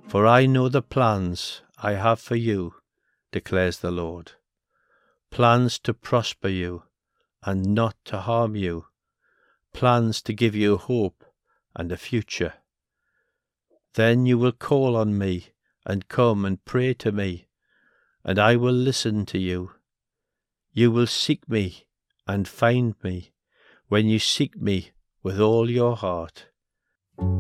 For I know the plans I have for you, declares the Lord. Plans to prosper you and not to harm you. Plans to give you hope and a future. Then you will call on me and come and pray to me, and I will listen to you. You will seek me and find me when you seek me with all your heart.